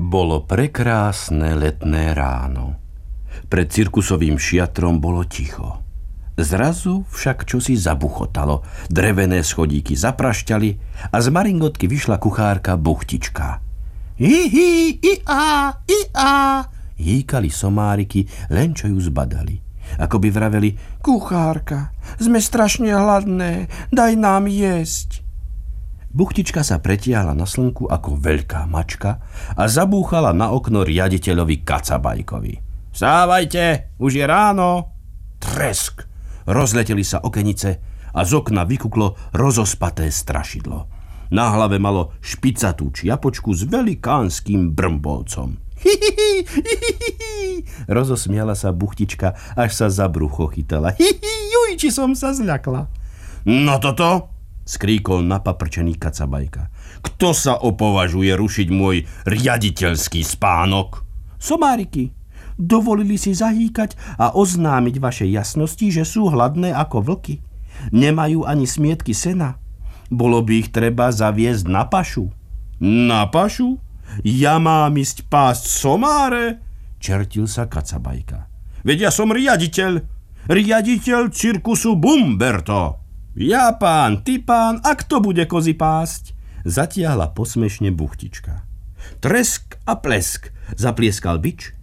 Bolo prekrásne letné ráno. Pred cirkusovým šiatrom bolo ticho. Zrazu však čosi zabuchotalo, drevené schodíky zaprašťali a z maringotky vyšla kuchárka Buchtička. Hi, i-a, hýkali somáriky, len čo ju zbadali. Ako by vraveli: kuchárka, sme strašne hladné, daj nám jesť. Buchtička sa pretiahla na slnku ako veľká mačka a zabúchala na okno riaditeľovi Kacabajkovi. Vstávajte, už je ráno. Tresk! Rozleteli sa okenice a z okna vykuklo rozospaté strašidlo. Na hlave malo špicatú čiapočku s velikánskym brmbolcom. Rozosmiala sa Buchtička, až sa za brucho chytala. Juj, či som sa zľakla. No toto, skríkol napaprčený Kacabajka. Kto sa opovažuje rušiť môj riaditeľský spánok? Somáriky dovolili si zahýkať a oznámiť vašej jasnosti, že sú hladné ako vlky. Nemajú ani smietky sena. Bolo by ich treba zaviesť na pašu. Na pašu? Ja mám ísť pásť somáre? Čertil sa Kacabajka. Veď ja som riaditeľ cirkusu Bumberto. Ja pán, ty pán, a kto bude kozy pásť? Zatiahla posmešne Buchtička. Tresk a plesk, zaplieskal bič